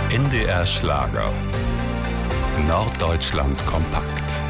NDR Schlager. Norddeutschland kompakt.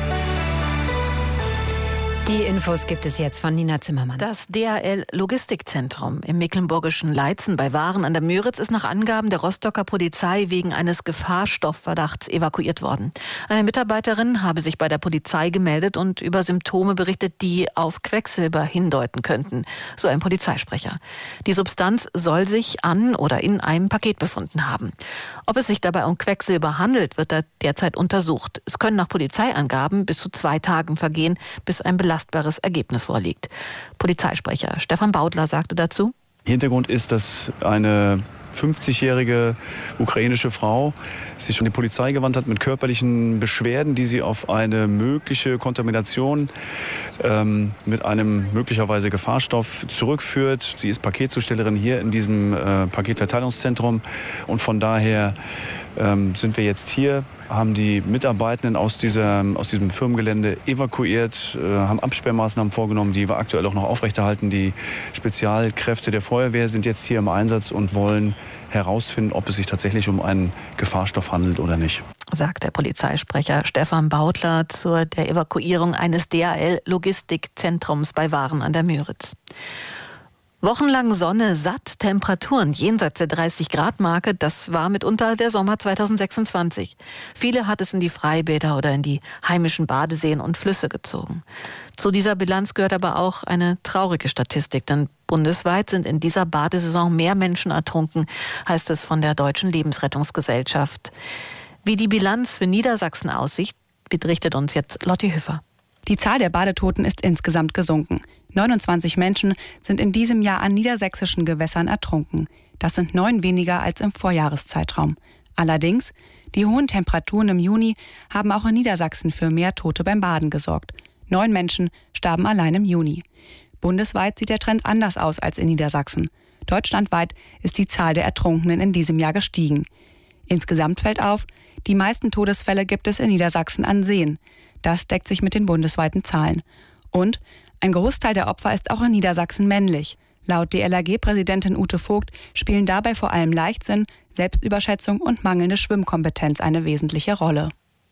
Die Infos gibt es jetzt von Nina Zimmermann. Das DHL-Logistikzentrum im mecklenburgischen Leitzen bei Waren an der Müritz ist nach Angaben der Rostocker Polizei wegen eines Gefahrstoffverdachts evakuiert worden. Eine Mitarbeiterin habe sich bei der Polizei gemeldet und über Symptome berichtet, die auf Quecksilber hindeuten könnten, so ein Polizeisprecher. Die Substanz soll sich an oder in einem Paket befunden haben. Ob es sich dabei um Quecksilber handelt, wird derzeit untersucht. Es können nach Polizeiangaben bis zu 2 Tagen vergehen, bis ein belastbares Ergebnis vorliegt. Polizeisprecher Stefan Baudler sagte dazu: Hintergrund ist, dass eine 50-jährige ukrainische Frau sich an die Polizei gewandt hat mit körperlichen Beschwerden, die sie auf eine mögliche Kontamination mit einem möglicherweise Gefahrstoff zurückführt. Sie ist Paketzustellerin hier in diesem Paketverteilungszentrum und von daher sind wir jetzt hier, haben die Mitarbeitenden aus diesem Firmengelände evakuiert, haben Absperrmaßnahmen vorgenommen, die wir aktuell auch noch aufrechterhalten. Die Spezialkräfte der Feuerwehr sind jetzt hier im Einsatz und wollen herausfinden, ob es sich tatsächlich um einen Gefahrstoff handelt oder nicht. Sagt der Polizeisprecher Stefan Baudler zur der Evakuierung eines DHL-Logistikzentrums bei Waren an der Müritz. Wochenlang Sonne, satt, Temperaturen jenseits der 30-Grad-Marke, das war mitunter der Sommer 2026. Viele hat es in die Freibäder oder in die heimischen Badeseen und Flüsse gezogen. Zu dieser Bilanz gehört aber auch eine traurige Statistik, denn bundesweit sind in dieser Badesaison mehr Menschen ertrunken, heißt es von der Deutschen Lebensrettungsgesellschaft. Wie die Bilanz für Niedersachsen aussieht, berichtet uns jetzt Lotti Hüffer. Die Zahl der Badetoten ist insgesamt gesunken. 29 Menschen sind in diesem Jahr an niedersächsischen Gewässern ertrunken. Das sind 9 weniger als im Vorjahreszeitraum. Allerdings, die hohen Temperaturen im Juni haben auch in Niedersachsen für mehr Tote beim Baden gesorgt. 9 Menschen starben allein im Juni. Bundesweit sieht der Trend anders aus als in Niedersachsen. Deutschlandweit ist die Zahl der Ertrunkenen in diesem Jahr gestiegen. Insgesamt fällt auf, die meisten Todesfälle gibt es in Niedersachsen an Seen. Das deckt sich mit den bundesweiten Zahlen. Und ein Großteil der Opfer ist auch in Niedersachsen männlich. Laut DLRG-Präsidentin Ute Vogt spielen dabei vor allem Leichtsinn, Selbstüberschätzung und mangelnde Schwimmkompetenz eine wesentliche Rolle.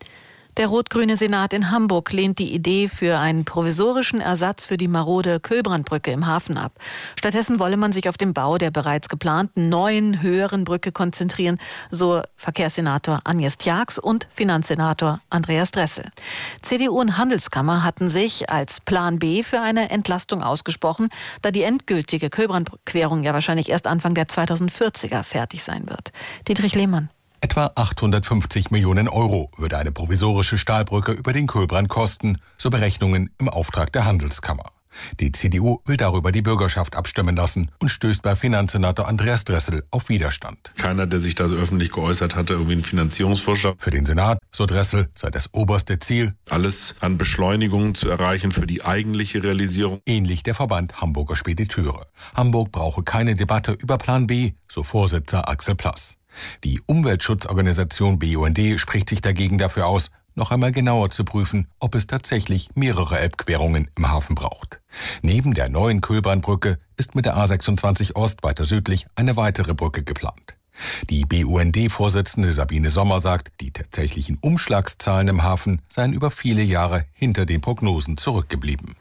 Der rot-grüne Senat in Hamburg lehnt die Idee für einen provisorischen Ersatz für die marode Köhlbrandbrücke im Hafen ab. Stattdessen wolle man sich auf den Bau der bereits geplanten neuen, höheren Brücke konzentrieren, so Verkehrssenator Agnes Tjax und Finanzsenator Andreas Dressel. CDU und Handelskammer hatten sich als Plan B für eine Entlastung ausgesprochen, da die endgültige Köhlbrandquerung ja wahrscheinlich erst Anfang der 2040er fertig sein wird. Dietrich Lehmann. Etwa 850 Millionen Euro würde eine provisorische Stahlbrücke über den Köhlbrand kosten, so Berechnungen im Auftrag der Handelskammer. Die CDU will darüber die Bürgerschaft abstimmen lassen und stößt bei Finanzsenator Andreas Dressel auf Widerstand. Keiner, der sich da so öffentlich geäußert hatte, irgendwie einen Finanzierungsvorschlag. Für den Senat, so Dressel, sei das oberste Ziel, alles an Beschleunigung zu erreichen für die eigentliche Realisierung. Ähnlich der Verband Hamburger Spediteure. Hamburg brauche keine Debatte über Plan B, so Vorsitzender Axel Plass. Die Umweltschutzorganisation BUND spricht sich dagegen dafür aus, noch einmal genauer zu prüfen, ob es tatsächlich mehrere Elbquerungen im Hafen braucht. Neben der neuen Köhlbrandbrücke ist mit der A26 Ost weiter südlich eine weitere Brücke geplant. Die BUND-Vorsitzende Sabine Sommer sagt, die tatsächlichen Umschlagszahlen im Hafen seien über viele Jahre hinter den Prognosen zurückgeblieben.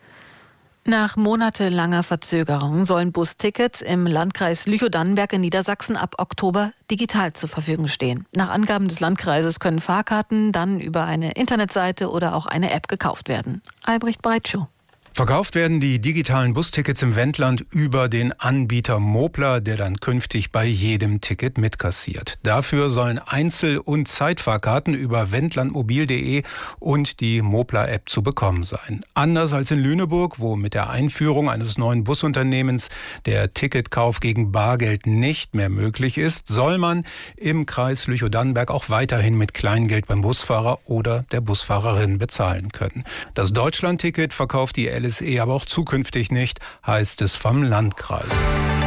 Nach monatelanger Verzögerung sollen Bustickets im Landkreis Lüchow-Dannenberg in Niedersachsen ab Oktober digital zur Verfügung stehen. Nach Angaben des Landkreises können Fahrkarten dann über eine Internetseite oder auch eine App gekauft werden. Albrecht Breitschuh. Verkauft werden die digitalen Bustickets im Wendland über den Anbieter Mopler, der dann künftig bei jedem Ticket mitkassiert. Dafür sollen Einzel- und Zeitfahrkarten über wendlandmobil.de und die Mopler-App zu bekommen sein. Anders als in Lüneburg, wo mit der Einführung eines neuen Busunternehmens der Ticketkauf gegen Bargeld nicht mehr möglich ist, soll man im Kreis Lüchow-Dannenberg auch weiterhin mit Kleingeld beim Busfahrer oder der Busfahrerin bezahlen können. Das Deutschlandticket verkauft die LSE aber auch zukünftig nicht, heißt es vom Landkreis.